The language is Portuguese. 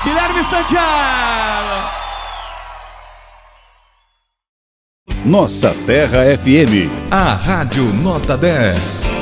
Guilherme Santiago. Nossa Terra FM. A Rádio Nota 10.